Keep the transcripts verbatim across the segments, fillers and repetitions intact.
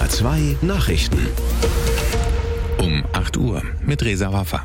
R zwei Nachrichten. Um acht Uhr mit Reza Waffa.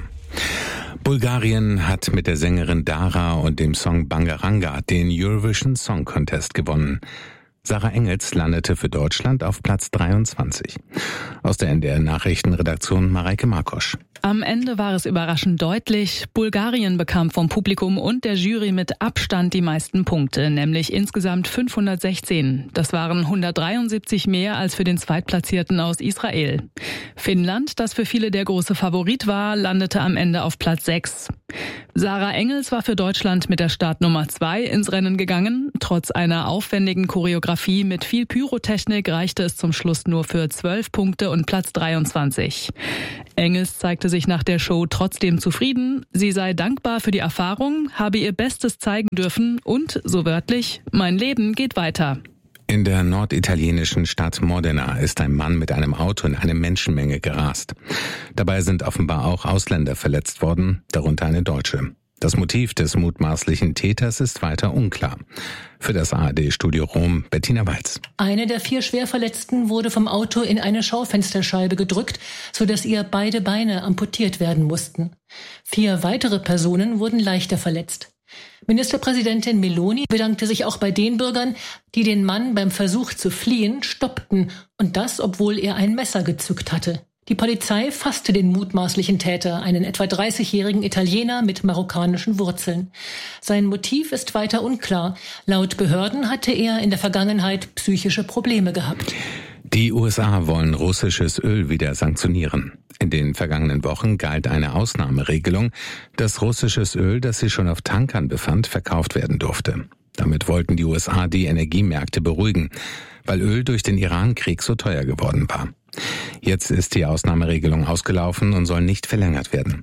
Bulgarien hat mit der Sängerin Dara und dem Song Bangaranga den Eurovision Song Contest gewonnen. Sarah Engels landete für Deutschland auf Platz dreiundzwanzig. Aus der N D R-Nachrichtenredaktion Mareike Markosch. Am Ende war es überraschend deutlich. Bulgarien bekam vom Publikum und der Jury mit Abstand die meisten Punkte, nämlich insgesamt fünfhundertsechzehn. Das waren hundertdreiundsiebzig mehr als für den Zweitplatzierten aus Israel. Finnland, das für viele der große Favorit war, landete am Ende auf Platz sechs. Sarah Engels war für Deutschland mit der Startnummer zwei ins Rennen gegangen. Trotz einer aufwendigen Choreografie mit viel Pyrotechnik reichte es zum Schluss nur für zwölf Punkte und Platz dreiundzwanzig. Engels zeigte sich nach der Show trotzdem zufrieden. Sie sei dankbar für die Erfahrung, habe ihr Bestes zeigen dürfen und, so wörtlich, mein Leben geht weiter. In der norditalienischen Stadt Modena ist ein Mann mit einem Auto in eine Menschenmenge gerast. Dabei sind offenbar auch Ausländer verletzt worden, darunter eine Deutsche. Das Motiv des mutmaßlichen Täters ist weiter unklar. Für das A R D-Studio Rom, Bettina Walz. Eine der vier Schwerverletzten wurde vom Auto in eine Schaufensterscheibe gedrückt, sodass ihr beide Beine amputiert werden mussten. Vier weitere Personen wurden leichter verletzt. Ministerpräsidentin Meloni bedankte sich auch bei den Bürgern, die den Mann beim Versuch zu fliehen stoppten, und das, obwohl er ein Messer gezückt hatte. Die Polizei fasste den mutmaßlichen Täter, einen etwa dreißigjährigen Italiener mit marokkanischen Wurzeln. Sein Motiv ist weiter unklar. Laut Behörden hatte er in der Vergangenheit psychische Probleme gehabt. Die U S A wollen russisches Öl wieder sanktionieren. In den vergangenen Wochen galt eine Ausnahmeregelung, dass russisches Öl, das sich schon auf Tankern befand, verkauft werden durfte. Damit wollten die U S A die Energiemärkte beruhigen, weil Öl durch den Iran-Krieg so teuer geworden war. Jetzt ist die Ausnahmeregelung ausgelaufen und soll nicht verlängert werden.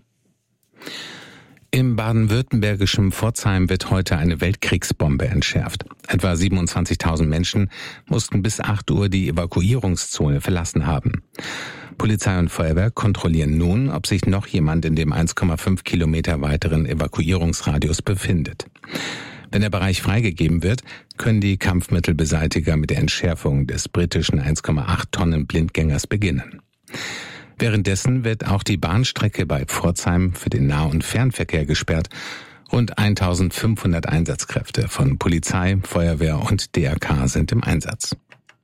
Im baden-württembergischen Pforzheim wird heute eine Weltkriegsbombe entschärft. Etwa siebenundzwanzigtausend Menschen mussten bis acht Uhr die Evakuierungszone verlassen haben. Polizei und Feuerwehr kontrollieren nun, ob sich noch jemand in dem eins Komma fünf Kilometer weiteren Evakuierungsradius befindet. Wenn der Bereich freigegeben wird, können die Kampfmittelbeseitiger mit der Entschärfung des britischen eins Komma acht Tonnen Blindgängers beginnen. Währenddessen wird auch die Bahnstrecke bei Pforzheim für den Nah- und Fernverkehr gesperrt. Rund eintausendfünfhundert Einsatzkräfte von Polizei, Feuerwehr und D R K sind im Einsatz.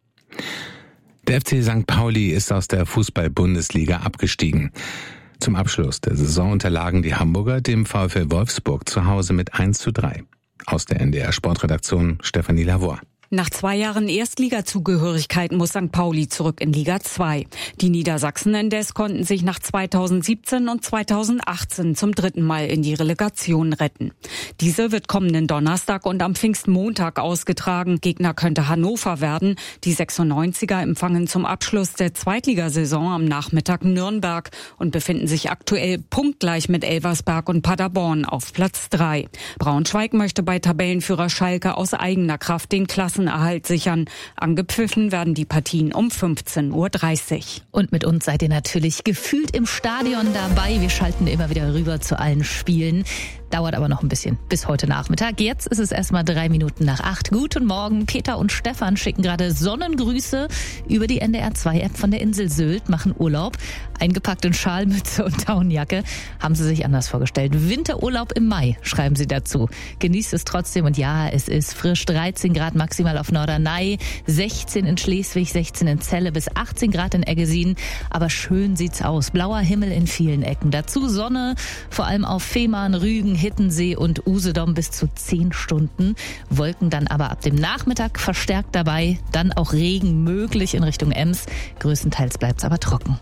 Der F C Sankt Pauli ist aus der Fußball-Bundesliga abgestiegen. Zum Abschluss der Saison unterlagen die Hamburger dem VfL Wolfsburg zu Hause mit eins zu drei. Aus der N D R-Sportredaktion Stefanie Lavoie. Nach zwei Jahren Erstligazugehörigkeit muss Sankt Pauli zurück in Liga zwei. Die Niedersachsen indes konnten sich nach zweitausendsiebzehn und zweitausendachtzehn zum dritten Mal in die Relegation retten. Diese wird kommenden Donnerstag und am Pfingstmontag ausgetragen. Gegner könnte Hannover werden. Die sechsundneunziger empfangen zum Abschluss der Zweitligasaison am Nachmittag Nürnberg und befinden sich aktuell punktgleich mit Elversberg und Paderborn auf Platz drei. Braunschweig möchte bei Tabellenführer Schalke aus eigener Kraft den Klassenerhalt sichern. Angepfiffen werden die Partien um fünfzehn Uhr dreißig. Und mit uns seid ihr natürlich gefühlt im Stadion dabei. Wir schalten immer wieder rüber zu allen Spielen. Dauert aber noch ein bisschen bis heute Nachmittag. Jetzt ist es erstmal drei Minuten nach acht. Guten Morgen. Peter und Stefan schicken gerade Sonnengrüße über die N D R zwei App von der Insel Sylt, machen Urlaub. Eingepackt in Schalmütze und Daunenjacke. Haben sie sich anders vorgestellt. Winterurlaub im Mai, schreiben sie dazu. Genießt es trotzdem und ja, es ist frisch. dreizehn Grad maximal auf Norderney, sechzehn in Schleswig, sechzehn in Celle, bis achtzehn Grad in Eggesin. Aber schön sieht's aus. Blauer Himmel in vielen Ecken. Dazu Sonne, vor allem auf Fehmarn, Rügen, Hittensee und Usedom bis zu zehn Stunden. Wolken dann aber ab dem Nachmittag verstärkt dabei. Dann auch Regen möglich in Richtung Ems. Größtenteils bleibt's aber trocken.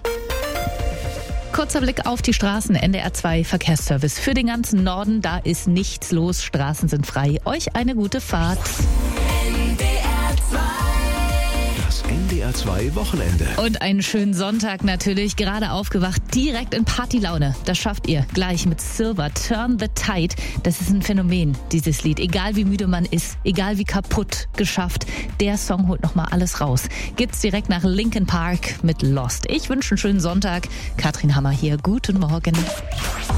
Kurzer Blick auf die Straßen. N D R zwei Verkehrsservice für den ganzen Norden. Da ist nichts los. Straßen sind frei. Euch eine gute Fahrt. Das N D R zwei Wochenende. Und einen schönen Sonntag natürlich. Gerade aufgewacht, direkt in Partylaune. Das schafft ihr gleich mit Silver. Turn the Tide. Das ist ein Phänomen, dieses Lied. Egal wie müde man ist, egal wie kaputt, geschafft. Der Song holt nochmal alles raus. Gibt's direkt nach Linkin Park mit Lost. Ich wünsche einen schönen Sonntag. Katrin Hammer hier. Guten Morgen.